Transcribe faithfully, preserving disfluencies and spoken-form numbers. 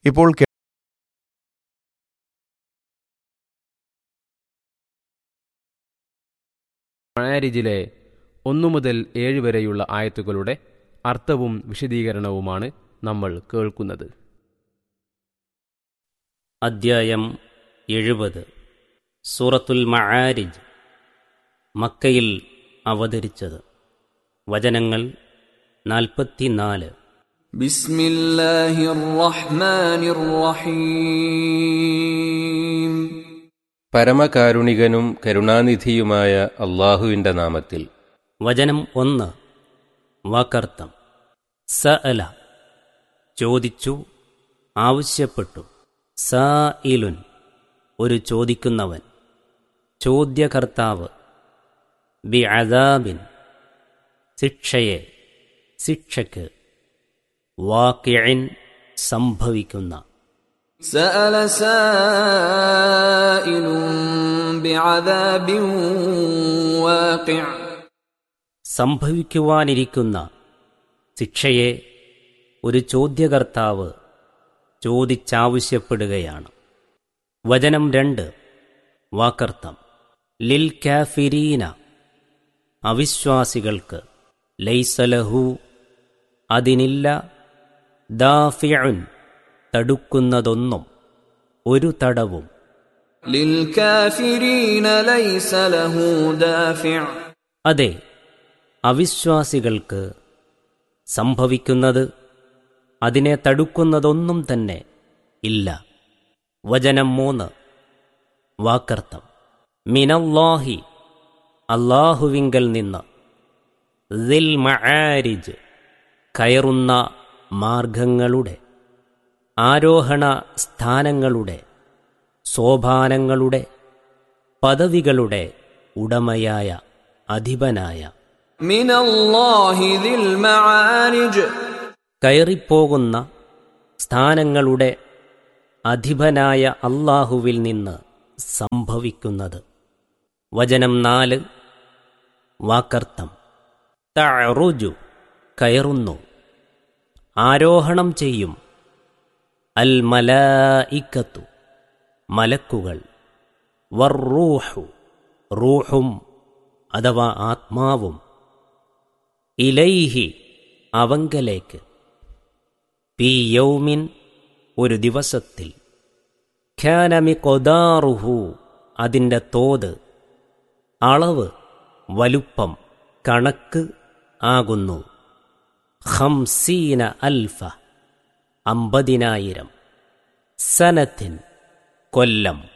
ഇപ്പോൾ മഅാരിജിലെ ഒന്നു മുതൽ ഏഴ് വരെയുള്ള ആയത്തുകളുടെ അർത്ഥവും വിശദീകരണവുമാണ് നമ്മൾ കേൾക്കുന്നത്. അദ്ധ്യായം എഴുപത്. സൂറത്തുൽ മആരിജ്. മക്കയിൽ അവതരിച്ചത്. വചനങ്ങൾ നാൽപ്പത്തിനാല്. ബിസ്മില്ലാഹിർ റഹ്മാനിർ റഹീം. പരമകാരുണികനും കരുണാനിധിയുമായ അല്ലാഹുവിന്റെ നാമത്തിൽ. വചനം ഒന്ന്. വാക്കർത്ഥം. സഅല ചോദിച്ചു, ആവശ്യപ്പെട്ടു. സായിലുൻ ഒരു ചോദിക്കുന്നവൻ, ചോദ്യകർത്താവ്. ബിഅദാബിൻ ശിക്ഷയെ, ശിക്ഷയ്ക്ക്. വാഖിഇൻ സംഭവിക്കുന്ന. സഅല സായിലുൻ ബിഅദാബിൻ വാഖിഅ സംഭവിക്കുവാനിരിക്കുന്ന ശിക്ഷയെ ഒരു ചോദ്യകർത്താവ് ചോദിച്ചാവശ്യപ്പെടുകയാണ്. വചനം രണ്ട്. വാക്കർത്ഥം. ലിൽ കാഫിരീന അവിശ്വാസികൾക്ക്. ലൈസലഹു അതിനില്ല. ദാഫിഉൻ തടുക്കുന്നതൊന്നും, ഒരു തടവും. ലിൽ കാഫിരീന ലൈസ ലഹു ദാഫിഉ അതെ, അവിശ്വാസികൾക്ക് സംഭവിക്കുന്നത്, അതിനെ തടുക്കുന്നതൊന്നും തന്നെ ഇല്ല. വചനം മൂന്ന്. വാക്കർത്ഥം. മിനല്ലാഹി അല്ലാഹുവിങ്കൽ നിന്ന്. ദിൽ മആരിജ് കയറുന്ന മാർഗങ്ങളുടെ, ആരോഹണ സ്ഥാനങ്ങളുടെ, സോപാനങ്ങളുടെ, പദവികളുടെ ഉടമയായ, അധിപനായ. മിനല്ലാഹി ദിൽ മആരിജ് കയറിപ്പോകുന്ന സ്ഥാനങ്ങളുടെ അധിപനായ അല്ലാഹുവിൽ നിന്ന് സംഭവിക്കുന്നത്. വചനം നാല്. വാക്കർത്ഥം. തഅറുജു കയറുന്നു, ആരോഹണം ചെയ്യും. അൽ മലായിക്കത്തു മലക്കുകൾ. വർറൂഹു റൂഹും അഥവാ ആത്മാവും. ഇലൈഹി അവങ്കലേക്ക്. ഫീ യൗമിൻ ഒരു ദിവസത്തിൽ. ഖാന മിഖ്ദാറുഹു അതിൻ്റെ തോത്, അളവ്, വലുപ്പം, കണക്ക് ആകുന്നു. ഖംസീന അൽഫ അമ്പതിനായിരം. സനത്തിൻ കൊല്ലം.